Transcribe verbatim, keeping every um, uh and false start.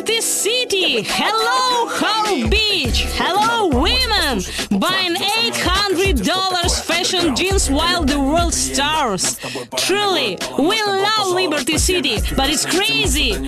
Liberty City! Hello, Hull Beach! Hello, women! Buying eight hundred dollars fashion jeans while the world starves. Truly, we love Liberty City, but it's crazy!